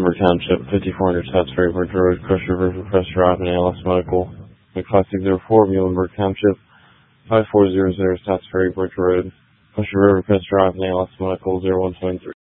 Muhlenberg Township, 5400 South Ferry Bridge Road, Crusher River, Press Drive, and ALS Medical. 5604 Muhlenberg Township, 5400 South Ferry Bridge Road, Crusher River, Press Drive, and ALS Medical 0123.